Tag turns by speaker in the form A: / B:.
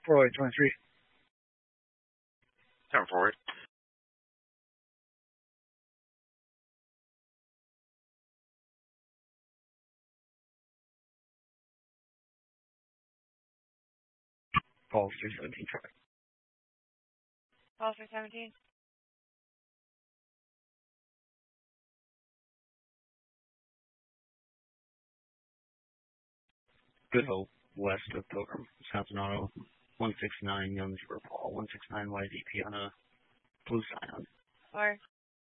A: 23.
B: Turn forward.
A: Call 317 truck.
C: Call 317.
A: Good Hope, west of Pilgrim, Wisconsin Auto, 169 Youngs River Paul, 169 YDP on a blue Scion.
C: Or